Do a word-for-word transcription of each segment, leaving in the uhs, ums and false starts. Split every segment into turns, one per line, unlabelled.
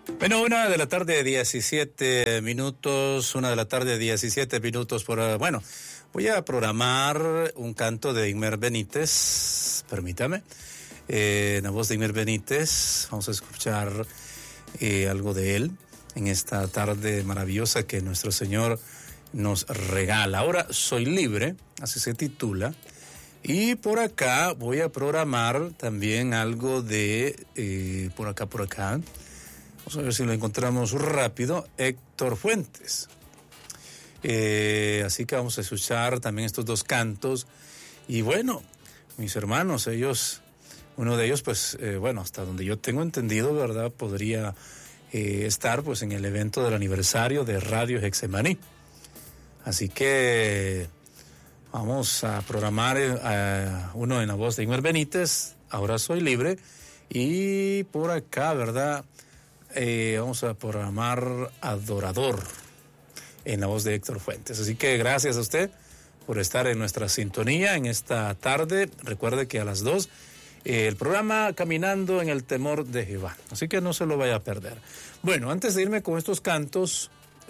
Bueno, una de la tarde, diecisiete minutos, una de la tarde, diecisiete minutos por... Bueno, voy a programar un canto de Igmer Benítez, permítame, eh, la voz de Igmer Benítez. Vamos a escuchar eh, algo de él en esta tarde maravillosa que nuestro Señor nos regala. Ahora soy libre, así se titula. Y por acá voy a programar también algo de, eh, por acá, por acá, vamos a ver si lo encontramos rápido, Héctor Fuentes. Eh, así que vamos a escuchar también estos dos cantos. Y bueno, mis hermanos, ellos, uno de ellos, pues, eh, bueno, hasta donde yo tengo entendido, ¿verdad? Podría eh, estar, pues, en el evento del aniversario de Radio Hexemaní. Así que vamos a programar eh, uno en la voz de Igmer Benítez, Ahora soy libre. Y por acá, ¿verdad? Eh, vamos a programar Adorador en la voz de Héctor Fuentes. Así que gracias a usted por estar en nuestra sintonía en esta tarde. Recuerde que a las dos eh, el programa Caminando en el Temor de Jehová. Así que no se lo vaya a perder. Bueno, antes de irme con estos cantos,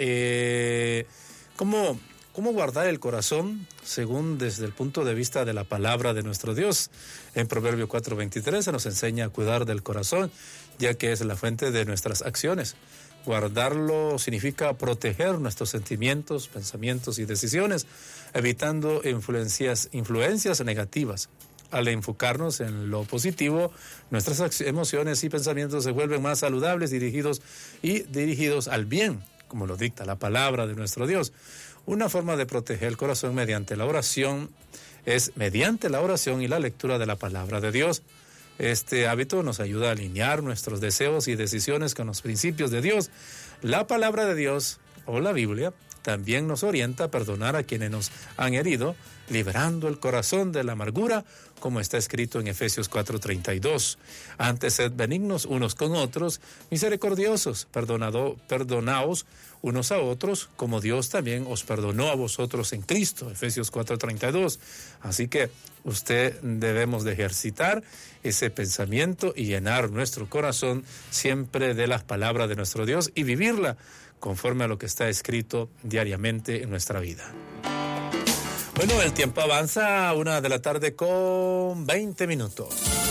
eh, ¿cómo, ¿cómo guardar el corazón según desde el punto de vista de la palabra de nuestro Dios? En Proverbio cuatro veintitrés se nos enseña a cuidar del corazón, ya que es la fuente de nuestras acciones. Guardarlo significa proteger nuestros sentimientos, pensamientos y decisiones, evitando influencias, influencias negativas. Al enfocarnos en lo positivo, nuestras emociones y pensamientos se vuelven más saludables, dirigidos y dirigidos al bien, como lo dicta la palabra de nuestro Dios. Una forma de proteger el corazón mediante la oración es mediante la oración y la lectura de la palabra de Dios. Este hábito nos ayuda a alinear nuestros deseos y decisiones con los principios de Dios. La palabra de Dios, o la Biblia, también nos orienta a perdonar a quienes nos han herido, liberando el corazón de la amargura, como está escrito en Efesios cuatro treinta y dos. Antes sed benignos unos con otros, misericordiosos, perdonado, perdonaos unos a otros, como Dios también os perdonó a vosotros en Cristo, Efesios cuatro treinta y dos. Así que usted debemos de ejercitar ese pensamiento y llenar nuestro corazón siempre de las palabras de nuestro Dios y vivirla conforme a lo que está escrito diariamente en nuestra vida. Bueno, el tiempo avanza, una de la tarde con veinte minutos.